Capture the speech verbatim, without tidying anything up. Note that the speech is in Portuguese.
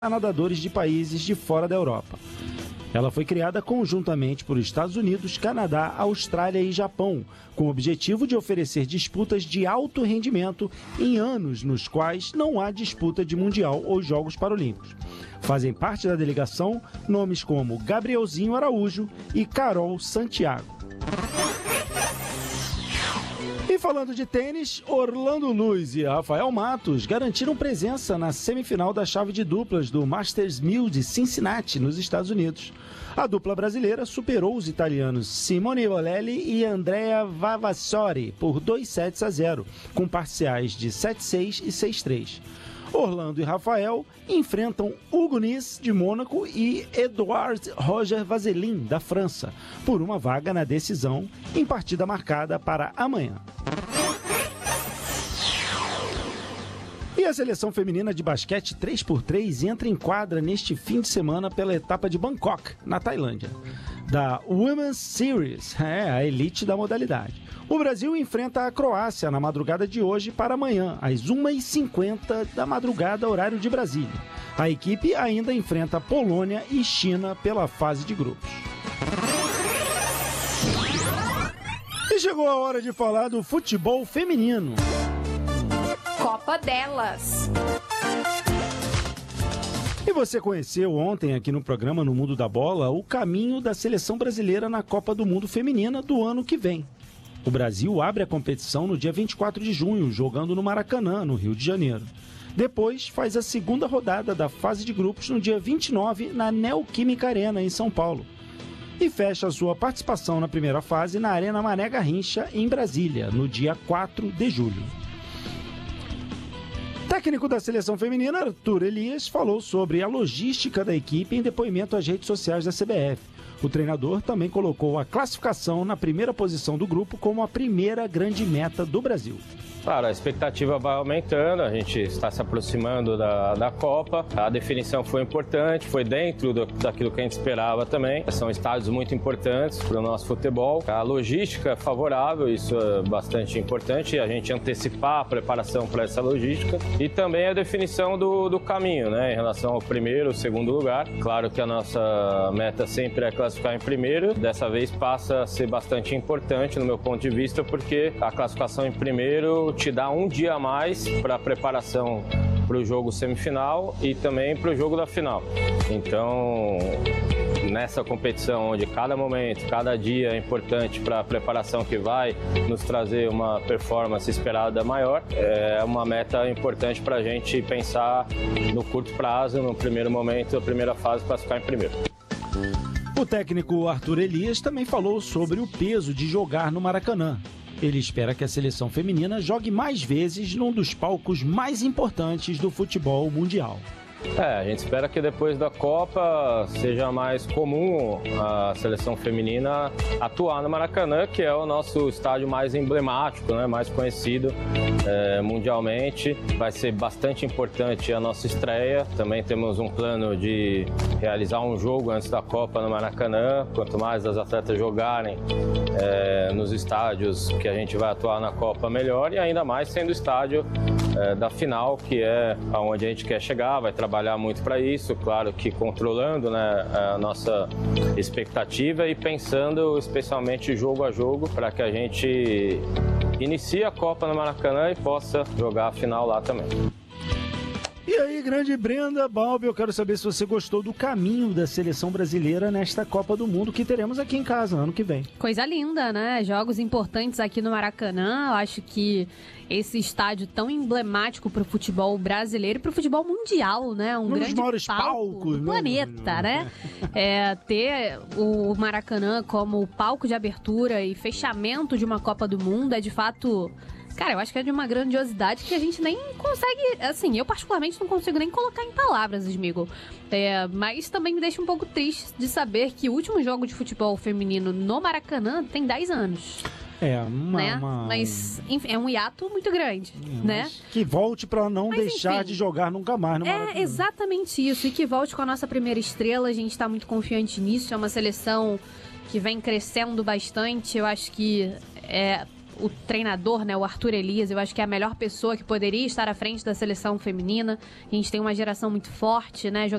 nadadores de países de fora da Europa. Ela foi criada conjuntamente por Estados Unidos, Canadá, Austrália e Japão, com o objetivo de oferecer disputas de alto rendimento em anos nos quais não há disputa de Mundial ou Jogos Paralímpicos. Fazem parte da delegação nomes como Gabrielzinho Araújo e Carol Santiago. E falando de tênis, Orlando Luz e Rafael Matos garantiram presença na semifinal da chave de duplas do Masters mil de Cincinnati, nos Estados Unidos. A dupla brasileira superou os italianos Simone Bolelli e Andrea Vavassori por dois sets a zero, com parciais de sete a seis e seis a três. Orlando e Rafael enfrentam Hugo Nis, de Mônaco, e Edouard Roger Vazelin, da França, por uma vaga na decisão, em partida marcada para amanhã. E a seleção feminina de basquete três por três entra em quadra neste fim de semana pela etapa de Bangkok, na Tailândia, da Women's Series, é, a elite da modalidade. O Brasil enfrenta a Croácia na madrugada de hoje para amanhã, às uma e cinquenta da madrugada, horário de Brasília. A equipe ainda enfrenta Polônia e China pela fase de grupos. E chegou a hora de falar do futebol feminino. Copa delas. E você conheceu ontem aqui no programa No Mundo da Bola o caminho da seleção brasileira na Copa do Mundo Feminina do ano que vem. O Brasil abre a competição no dia vinte e quatro de junho, jogando no Maracanã, no Rio de Janeiro. Depois faz a segunda rodada da fase de grupos no dia vinte e nove, na Neoquímica Arena, em São Paulo. E fecha a sua participação na primeira fase na Arena Mané Garrincha, em Brasília, no dia quatro de julho. Técnico da seleção feminina, Arthur Elias, falou sobre a logística da equipe em depoimento às redes sociais da C B F. O treinador também colocou a classificação na primeira posição do grupo como a primeira grande meta do Brasil. Claro, a expectativa vai aumentando, a gente está se aproximando da, da Copa, a definição foi importante, foi dentro do, daquilo que a gente esperava também. São estádios muito importantes para o nosso futebol, a logística é favorável, isso é bastante importante, a gente antecipar a preparação para essa logística e também a definição do, do caminho, né, em relação ao primeiro ou segundo lugar. Claro que a nossa meta sempre é classificar em primeiro, dessa vez passa a ser bastante importante no meu ponto de vista, porque a classificação em primeiro te dá um dia a mais para a preparação para o jogo semifinal e também para o jogo da final. Então, nessa competição onde cada momento, cada dia é importante para a preparação que vai nos trazer uma performance esperada maior, é uma meta importante para a gente pensar no curto prazo, no primeiro momento, a primeira fase, classificar em primeiro. O técnico Arthur Elias também falou sobre o peso de jogar no Maracanã. Ele espera que a seleção feminina jogue mais vezes num dos palcos mais importantes do futebol mundial. É, a gente espera que depois da Copa seja mais comum a seleção feminina atuar no Maracanã, que é o nosso estádio mais emblemático, né, mais conhecido é, mundialmente. Vai ser bastante importante a nossa estreia. Também temos um plano de realizar um jogo antes da Copa no Maracanã. Quanto mais as atletas jogarem é, nos estádios que a gente vai atuar na Copa, melhor. E ainda mais sendo o estádio é, da final, que é aonde a gente quer chegar, vai trabalhar trabalhar muito para isso, claro que controlando, né, a nossa expectativa e pensando especialmente jogo a jogo para que a gente inicie a Copa no Maracanã e possa jogar a final lá também. E aí, grande Brenda Balbi, eu quero saber se você gostou do caminho da seleção brasileira nesta Copa do Mundo que teremos aqui em casa ano que vem. Coisa linda, né? Jogos importantes aqui no Maracanã. Eu acho que esse estádio tão emblemático para o futebol brasileiro e para o futebol mundial, né? Um, um grande maiores palco palcos do planeta, né? É, ter o Maracanã como palco de abertura e fechamento de uma Copa do Mundo é de fato... Cara, eu acho que é de uma grandiosidade que a gente nem consegue, assim, eu particularmente não consigo nem colocar em palavras, Smigo. É, mas também me deixa um pouco triste de saber que o último jogo de futebol feminino no Maracanã tem dez anos. É, uma... Né? uma... Mas, enfim, é um hiato muito grande, é, né? Que volte pra não mas, deixar enfim, de jogar nunca mais no Maracanã. É exatamente isso, e que volte com a nossa primeira estrela, a gente tá muito confiante nisso, é uma seleção que vem crescendo bastante, eu acho que é... o treinador, né, o Arthur Elias, eu acho que é a melhor pessoa que poderia estar à frente da seleção feminina. A gente tem uma geração muito forte, né,